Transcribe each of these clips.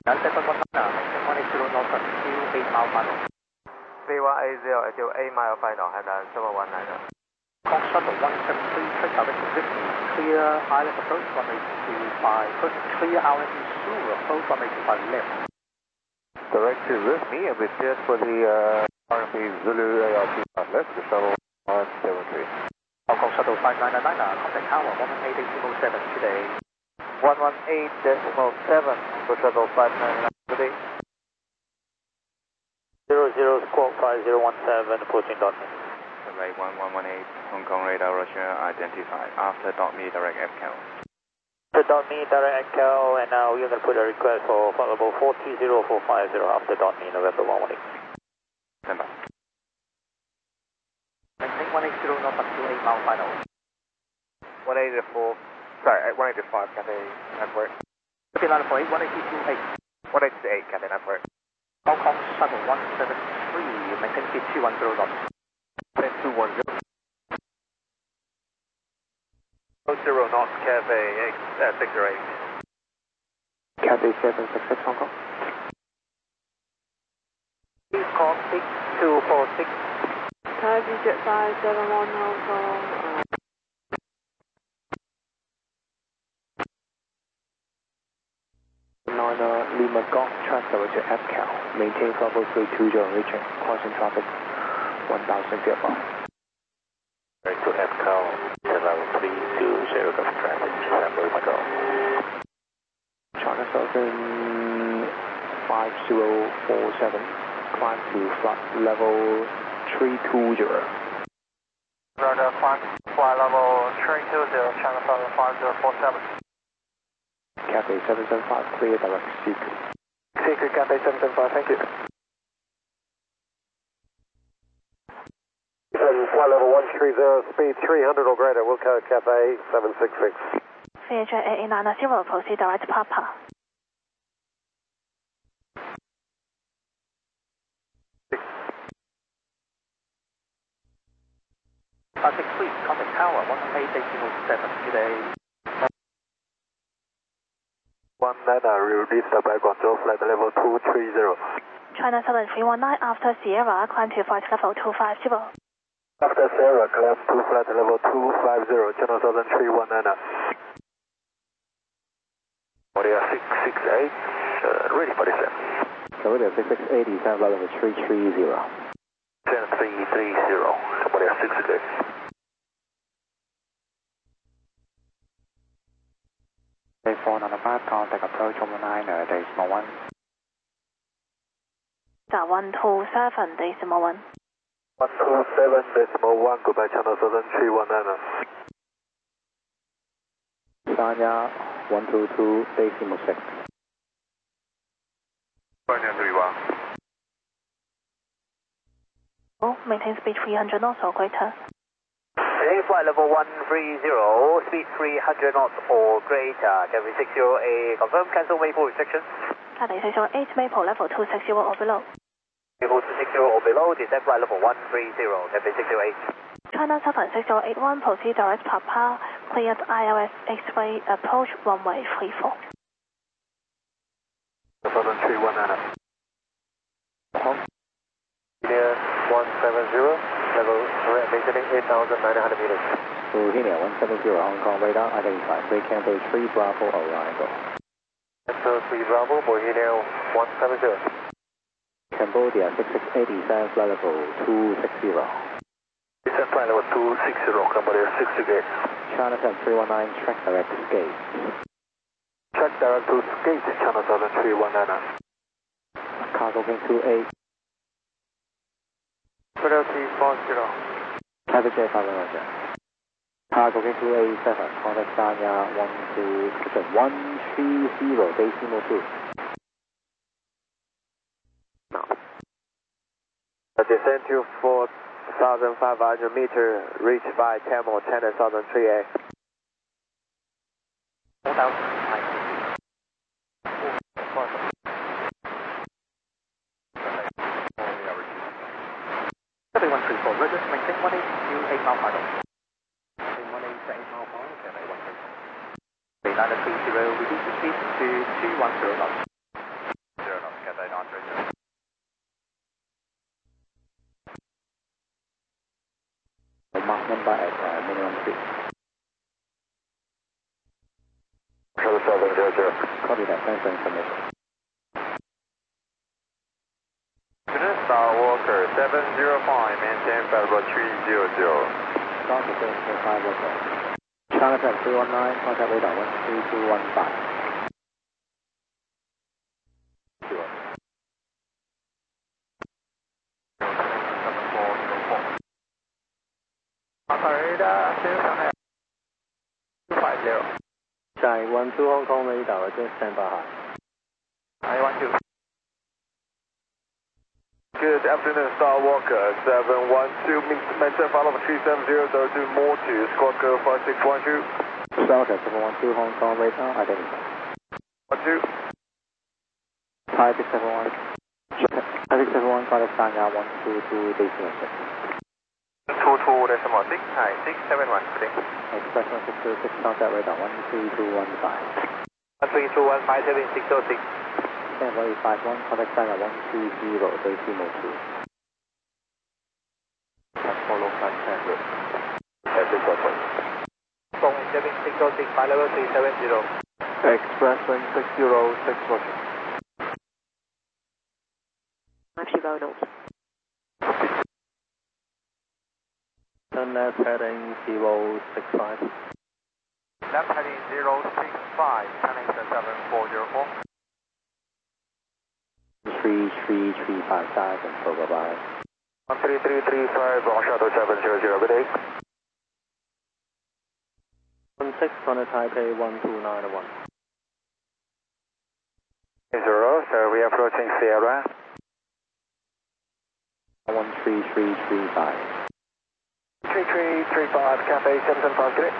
V180 until 8 mile final, and then 719. Kong Shuttle 173, check direction with me. Clear island approach, runway 25. First clear RMB Zulu approach, runway 25 left. Direction with me, and we're cleared for the RMB Zulu ARP left, the shuttle 173. Hong Kong Shuttle 5999, contact tower 118.7 today. 118.7 for shuttle 599 today. 00 squawk 5017, approaching .me. Runway 1118, Hong Kong radar Russia identified after .me direct FCAL. After .me direct FCAL, and now we're going to put a request for flight level 420450 after .me November 118. Stand by. Maintain 180 knots up to 8 mile final. 184, sorry, 185, Cathay Network. Copy line for 8, 182.8. 188, Cathay Network. Hong Kong Shuttle 173, maintain speed 210 knots. 210. 0 knots, Cathay 608. Cathay 766 Hong Kong. Please call 6246. Taxi Jet 571 Hong Kong. Lima Golf track direction FCAL. Maintain level 320 reaching. Crossing traffic 1000 feet above. Right to FCAL, level 320 cover traffic, December Lima Golf. China Southern 5047. Climb to flight level 320. Roger, flight level 320, China Southern 5047. Cathay 775, clear direct Secret. Secret Cathay 775, thank you. Flight level 130, speed 300 or greater, Wilco Cathay 766. CHA 8890, proceed direct Papa. Traffic Suite, contact tower 118.7 today. 19, release the back control, flight level 230. China Southern 319, after Sierra, climb to flight level 250. After Sierra, climb to flight level 250, China Southern 319. Audio 668, ready for descent. Audio 668, descent level 330. 10330, Audio 668. Phone on the 5, contact approach 119, decimal 1. 127, decimal 1. 127.1, goodbye Channel Southern 319. Sanya 122, decimal 6. Sanya 31. Oh, maintain speed 300 knots or greater. Today flight level 130, speed 300 knots or greater. Cathay 608, confirm cancel Maple restrictions. Cathay 608, Maple level 260 or below. Maple 260 or below, descent flight level 130, Cathay 608. China Southern 6081, proceed direct Papa, cleared ILS X-ray, approach runway 34. Southern 319. Clear 170. Level maintaining 8,900 meters. Virginia 170, Hong Kong radar identified. Break Campo 3 Bravo arrival. Campo 3 Bravo, Virginia 170. Cambodia 668, descent flight level 260. Descent flight level 260, Cambodia 668. China Southern 319, track direct escape. Track direct to Skate, China Southern 319. Cargo gain 28. Fidelity 40. Cathay Jet 511. Cargo gain 287, contact Sanya 130, decimal 2. Now. Descent to 4,500 meter, reached by Tamil, China Southern 3A. 4,000. Cathay 134, register maintain 180 to 8 mile final. Maintain 180 to 8 mile final, Cathay 134. 3930, reduce the speed to 210 knots. 700. Copy that, thanks for information. Star Walker 705, maintain flight level 300. Star Walker 705 local. China Prep 319, contact radar 13215. Radar, Shanghai 250. Chai 12 Hong Kong radar, just stand by high. I want you. Good afternoon, Star Walker 712, maintain flight level 370, 02 more to squawk 5612. Star Walker 712 Hong Kong radar, identify. 12. 5671. 5671, contact Shanghai 122 decimal 22.6, hi, 671, today. Express 166, contact radar 13215. 13215, 7606. Stand by 851, contact Shanghai 120 decimal 2. Follow 500. Song 7606, flight level 370. Express 1606 watching. People notes. Turn left heading 065. Left heading 065, China 7404. 3335 and Cobra by. 13335, wrong shuttle 700, good day. 16 on the Taipei 12901. 0, sir, we are approaching Sierra. 13335. 3335, Cafe 775, good day.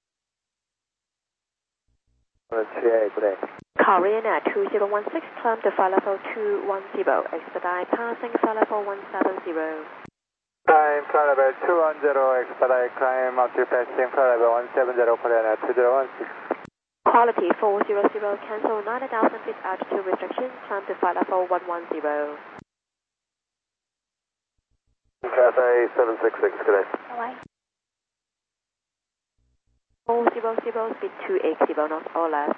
138, good day. Korean at 2016, climb to flight level 210, expedite passing flight level 170. Time flight level 210, expedite climb up to passing flight level 170, Korean at 2016. Quality 400, cancel 90,000 feet altitude restriction, climb to flight level 110. Cafe 766, good day. Alright. 400, speed 280 knots or less.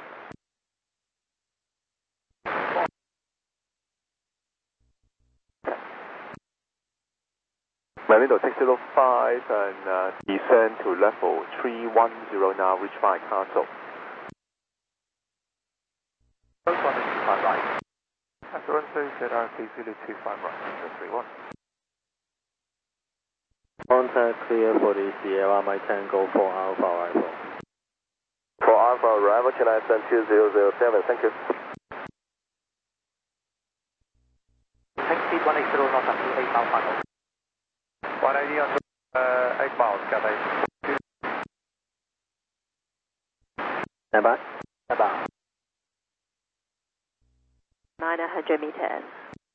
Manila 605 and descend to level 310 now, reach by Castle. First one is 25 right. After 130 RP 025 right, 31. Contact clear for the Sierra Mike Tango for Alpha arrival. For Alpha arrival, can I send 2007? Thank you. Take speed 180 knots up to 8 mile final. 180 on 8 miles, Cathay. Stand by. Stand by. 900 meters.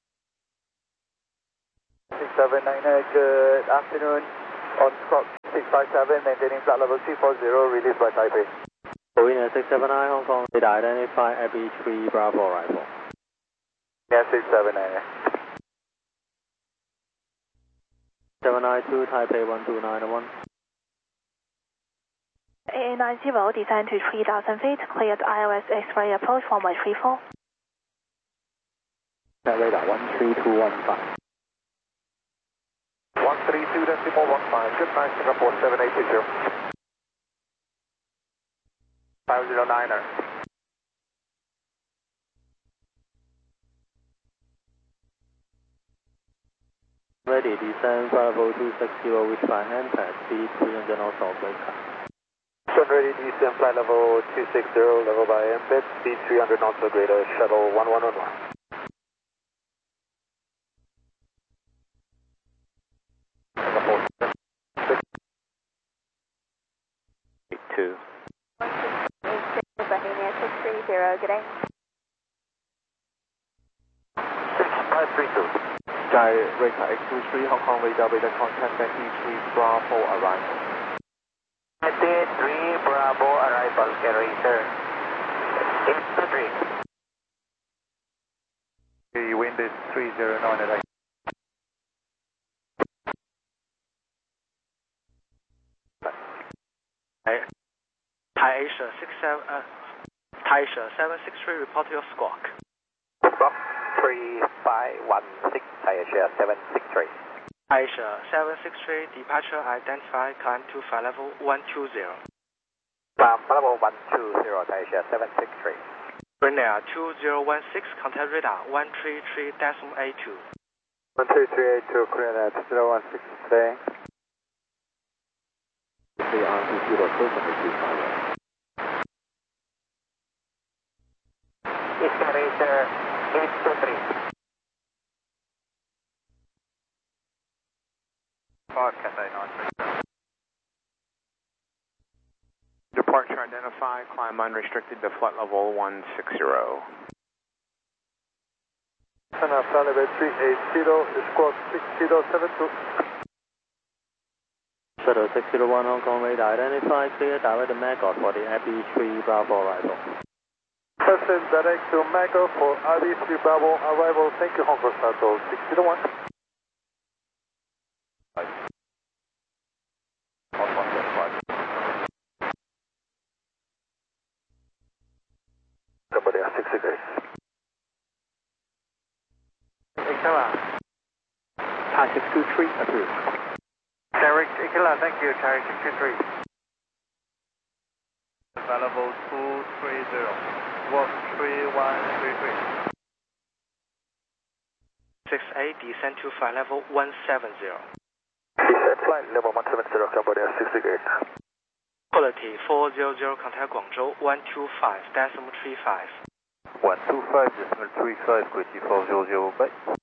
679, good afternoon. On squawk 657, maintaining flight level 240, released by Taipei. Korean 679 Hong Kong, radar identify Abbey 3 Bravo arrival. Yeah, 679. 792 Taipei 12901. AA90, descend to 3,000 feet, cleared ILS X-ray approach 134. Radar 13215. 132.15, good night, Singapore 7820. 509er. Ready, descend 50260 with by hand pass, speed 300 knots off breaker. Sun ready, descend flight level 260, level by embed, speed 300 knots or greater, shuttle 1111. Singapore 2. Bohemia 630, good day. 6532. Sky Reka X23 Hong Kong radar contact 93 Bravo arrival. 93 Bravo arrival, Racer. 83. The wind is 309 at Thai Asia Taisha 763, report your squawk. Squawk 3516, Taisha 763. Taisha 763, departure identified, climb to flight level 120. Climb level 120, Taisha 763. Ryanair 2016, contact radar 133.82. 13382, Korean 2016 today. Escalator 823. 5 Cathay 9. Departure identified, climb unrestricted to flight level 160. China flight level 380, squawk 6072. Shuttle 601 Hong Kong radar identified, clear direct to Magog for the AB3 Bravo arrival. Person direct to Magog for AB3 Bravo arrival. Thank you, Hong Kong Shuttle 601. Somebody else 68. Ikela. Thai 623 approved. Derek Ikela, thank you, Thai 623. Available 230, walk 3133. 68, descend to flight level 170. Descend flight level 170, Cambodia 68. Quality 400, contact Guangzhou 125.35. 125.35, quality 400, bye.